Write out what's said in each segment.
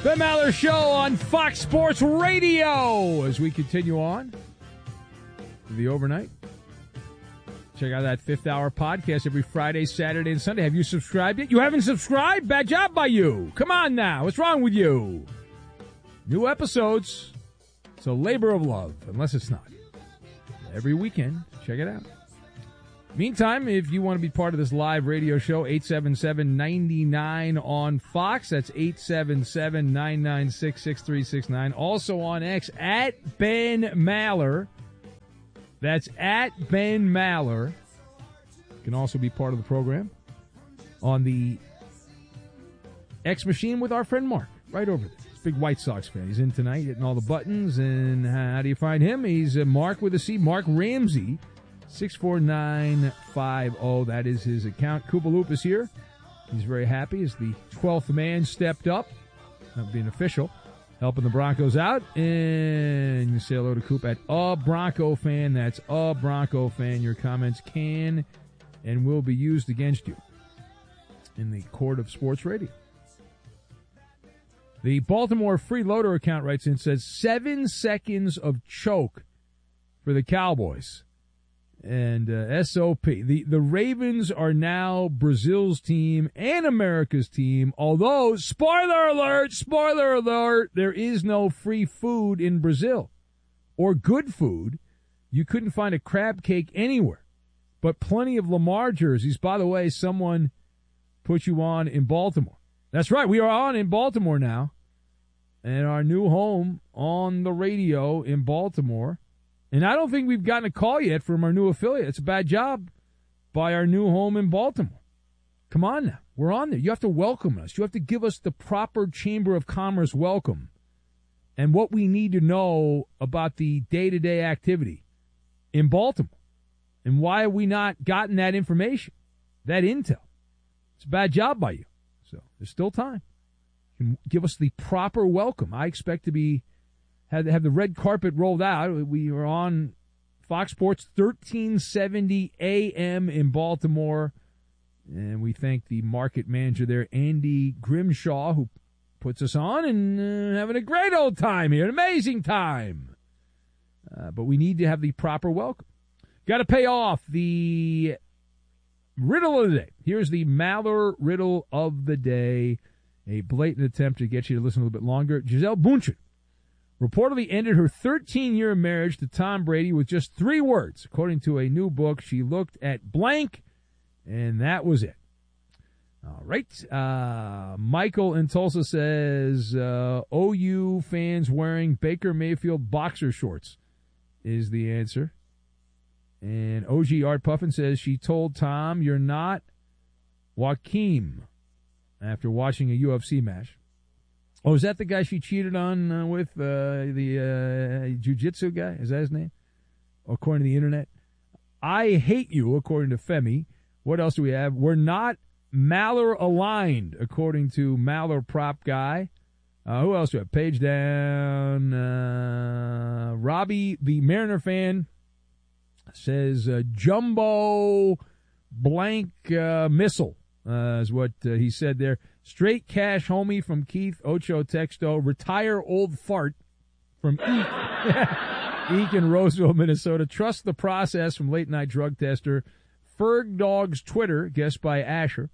The Maller Show on Fox Sports Radio as we continue on to the overnight. Check out that fifth hour podcast every Friday, Saturday, and Sunday. Have you subscribed yet? You haven't subscribed? Bad job by you. Come on now. What's wrong with you? New episodes. It's a labor of love, unless it's not. Every weekend. Check it out. Meantime, if you want to be part of this live radio show, 877-99 on Fox. That's 877-996-6369. Also on X, at Ben Maller. That's at Ben Maller. You can also be part of the program on the X machine with our friend Mark, right over there. He's a big White Sox fan. He's in tonight, hitting all the buttons. And how do you find him? He's Mark with a C, Mark Ramsey. 64950. That is his account. Koopaloop is here. He's very happy as the 12th man stepped up. Not being official. Helping the Broncos out. And you say hello to Coop at A Bronco Fan. That's A Bronco Fan. Your comments can and will be used against you in the court of sports radio. The Baltimore Freeloader account writes in, says 7 seconds of choke for the Cowboys. And SOP. The Ravens are now Brazil's team and America's team, although, spoiler alert, there is no free food in Brazil. Or good food. You couldn't find a crab cake anywhere. But plenty of Lamar jerseys. By the way, someone put you on in Baltimore. That's right, we are on in Baltimore now. And our new home on the radio in Baltimore. And I don't think we've gotten a call yet from our new affiliate. It's a bad job by our new home in Baltimore. Come on now. We're on there. You have to welcome us. You have to give us the proper Chamber of Commerce welcome and what we need to know about the day-to-day activity in Baltimore. And why have we not gotten that information, that intel? It's a bad job by you. So there's still time. You can give us the proper welcome. I expect to have the red carpet rolled out. We were on Fox Sports 1370 AM in Baltimore. And we thank the market manager there, Andy Grimshaw, who puts us on and having a great old time here, an amazing time. But we need to have the proper welcome. Got to pay off the riddle of the day. Here's the Maller riddle of the day. A blatant attempt to get you to listen a little bit longer. Gisele Bündchen reportedly ended her 13-year marriage to Tom Brady with just 3 words. According to a new book, she looked at blank, and that was it. All right. Michael in Tulsa says, OU fans wearing Baker Mayfield boxer shorts is the answer. And OG Art Puffin says she told Tom, you're not Joaquim, after watching a UFC match. Oh, is that the guy she cheated on with, the jiu-jitsu guy? Is that his name? According to the internet. I hate you, according to Femi. What else do we have? We're not Maller aligned, according to Maller prop guy. Who else do we have? Page down. Robbie, the Mariner fan, says jumbo blank missile is what he said there. Straight cash homie from Keith Ocho Texto. Retire old fart from Eek. Eek in Roseville, Minnesota. Trust the process from late night drug tester. Ferg Dog's Twitter, guessed by Asher.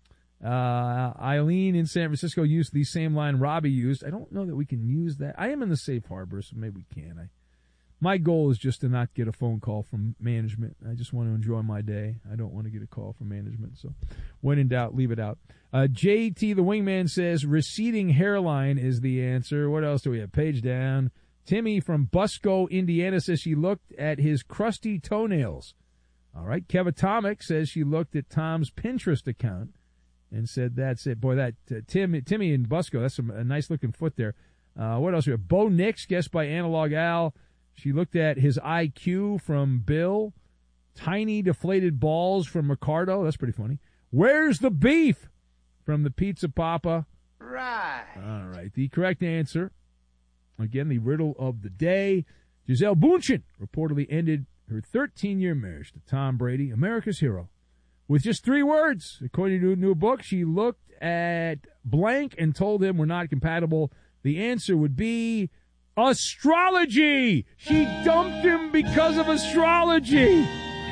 Eileen in San Francisco used the same line Robbie used. I don't know that we can use that. I am in the safe harbor, so maybe we can. My goal is just to not get a phone call from management. I just want to enjoy my day. I don't want to get a call from management. So when in doubt, leave it out. JT the Wingman says receding hairline is the answer. What else do we have? Page down. Timmy from Busco, Indiana says she looked at his crusty toenails. All right. Kevatomic says she looked at Tom's Pinterest account and said that's it. Boy, that Timmy in Busco, that's a nice-looking foot there. What else do we have? Bo Nix, guessed by Analog Al. She looked at his IQ from Bill. Tiny deflated balls from Ricardo. That's pretty funny. Where's the beef from the Pizza Papa? Right. All right. The correct answer, again, the riddle of the day. Gisele Bündchen reportedly ended her 13-year marriage to Tom Brady, America's hero, with just 3 words. According to a new book, she looked at blank and told him we're not compatible. The answer would be astrology. She dumped him because of astrology.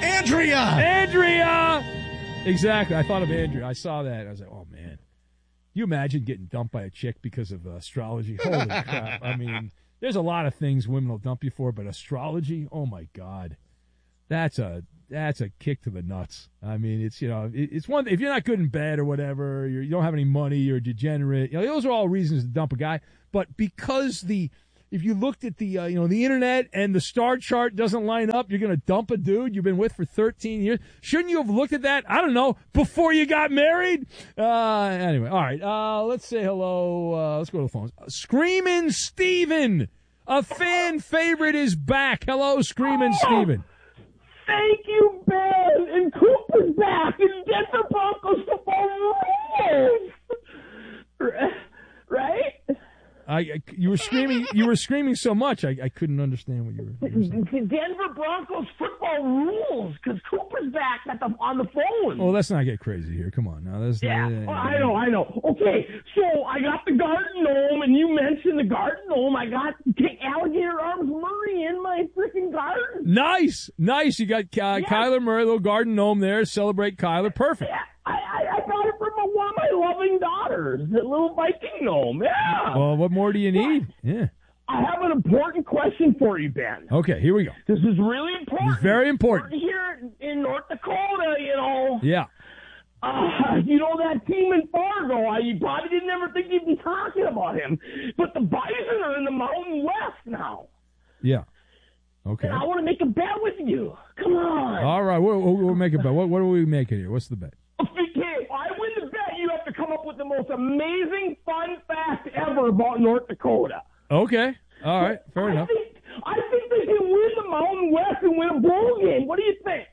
Andrea! Exactly. I thought of Andrea. I saw that. I was like, oh, man. You imagine getting dumped by a chick because of astrology? Holy crap. I mean, there's a lot of things women will dump you for, but astrology? Oh, my God. That's a kick to the nuts. I mean, it's, it's one, if you're not good in bed or whatever, you don't have any money, you're degenerate, those are all reasons to dump a guy. But because if you looked at the internet and the star chart doesn't line up, you're going to dump a dude you've been with for 13 years. Shouldn't you have looked at that, I don't know, before you got married? Anyway, all right, let's say hello. Let's go to the phones. Screamin' Steven, a fan favorite, is back. Hello, Screamin' Steven. Thank you, Ben. And Cooper's back. And Denver Broncos football rules. Right? You were screaming so much I couldn't understand what you were saying. Denver Broncos football rules because Cooper's back on the phone. Oh, let's not get crazy here. Come on now. I know. Okay, so I got the Garden Gnome, and you mentioned the Garden Gnome. I got Alligator Arms Murray in my freaking garden. Nice. You got Kyler Murray, little Garden Gnome there. Celebrate Kyler. Perfect. Yeah. I got it from one of my loving daughters, the little Viking gnome. Yeah. Well, what more do you need? Yeah. I have an important question for you, Ben. Okay, here we go. This is really important. It's very important. We're here in North Dakota, Yeah. That team in Fargo, you probably didn't ever think you'd be talking about him. But the Bison are in the Mountain West now. Yeah. Okay. And I want to make a bet with you. Come on. All right, we'll make a bet. What are we making here? What's the bet? Okay, if I win the bet, you have to come up with the most amazing fun fact ever about North Dakota. Okay. All right. Fair enough. I think they can win the Mountain West and win a bowl game. What do you think?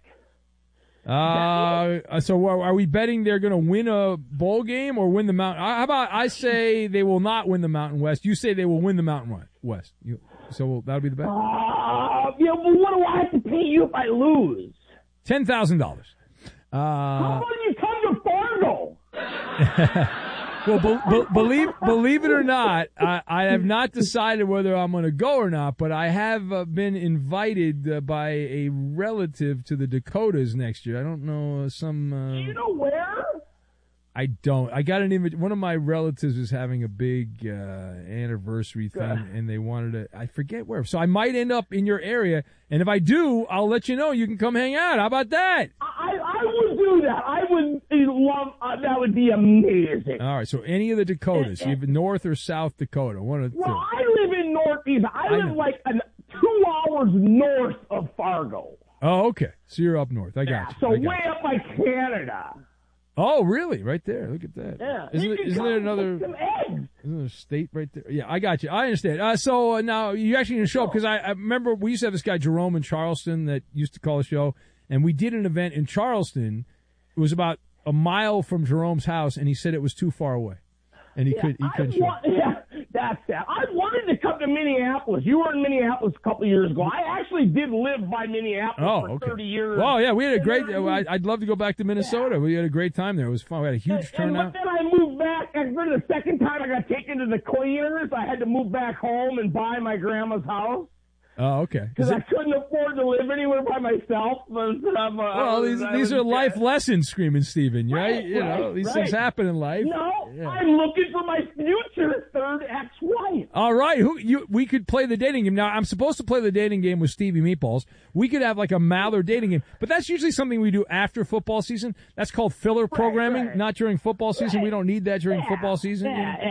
So are we betting they're going to win a bowl game or win the Mountain? How about I say they will not win the Mountain West. You say they will win the Mountain West. So that'll be the bet? Well, what do I have to pay you if I lose? $10,000. How about you come to Fargo? Well, believe it or not, I have not decided whether I'm going to go or not, but I have been invited by a relative to the Dakotas next year. I don't know Do you know where? I don't. I got an invitation. One of my relatives is having a big anniversary thing, and they wanted to. I forget where. So I might end up in your area, and if I do, I'll let you know. You can come hang out. How about that? I would do that. I would love. That would be amazing. All right. So any of the Dakotas, you have North or South Dakota, one of the two. Well, I live in Northeast. I live like 2 hours north of Fargo. Oh, okay. So you're up north. I got you. So way up by Canada. Oh, really? Right there. Look at that. Yeah. Isn't there another state right there? Yeah, I got you. I understand. So now you actually going to show up because I remember we used to have this guy Jerome in Charleston that used to call the show, and we did an event in Charleston. It was about a mile from Jerome's house, and he said it was too far away, and he couldn't show up. Yeah, that's that. I wanted to come to Minneapolis. You were in Minneapolis a couple of years ago. I actually did live by Minneapolis for 30 years. Oh, yeah, we had a great. I'd love to go back to Minnesota. Yeah. We had a great time there. It was fun. We had a huge turnout. But then I moved back, and for the second time I got taken to the cleaners. I had to move back home and buy my grandma's house. Oh, okay. Because I couldn't afford to live anywhere by myself. These are life lessons, Screaming Steven, right? These things happen in life. No, yeah. I'm looking for my future third ex-wife. All right, we could play the dating game. Now, I'm supposed to play the dating game with Stevie Meatballs. We could have like a Maller dating game, but that's usually something we do after football season. That's called filler programming, not during football season. We don't need that during football season.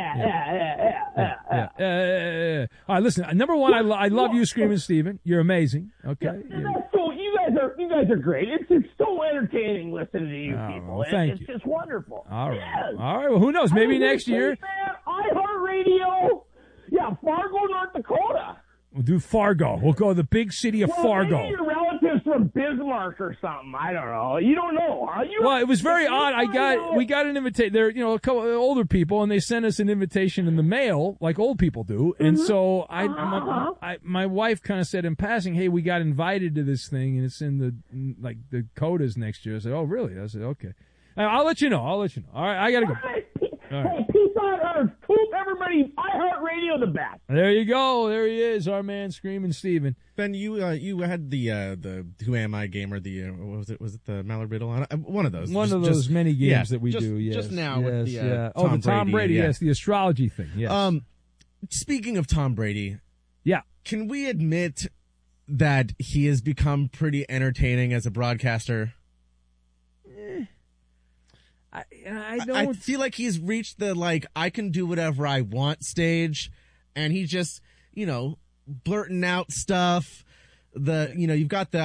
Yeah. All right, listen. Number one, I love you, Screaming Steven. You're amazing. Okay. So you guys are great. It's so entertaining listening to you people. Thank you. It's just wonderful. All right. Yes. All right. Well, who knows? Maybe next year. iHeartRadio. Yeah, Fargo, North Dakota. We'll do Fargo. We'll go to the big city of Fargo. Maybe your relatives from Bismarck or something. I don't know. You don't know, huh? Well, it was very odd. We got an invitation. There, a couple of older people, and they sent us an invitation in the mail, like old people do. And so my wife kind of said in passing, "Hey, we got invited to this thing, and it's in the quotas next year." I said, "Oh, really?" I said, "Okay, I'll let you know. All right, I gotta go." All right. Hey, peace on earth. Hope everybody, iHeartRadio the best. There you go. There he is, our man, Screaming Steven. Ben, you had the Who Am I game, or the what was it the Mallard Riddle? One of those. One of those many games that we do. Yes, just now with the the Tom Brady. Yes, the astrology thing. Yes. Speaking of Tom Brady, yeah, can we admit that he has become pretty entertaining as a broadcaster? I feel like he's reached the I can do whatever I want stage, and he's just blurting out stuff. You've got the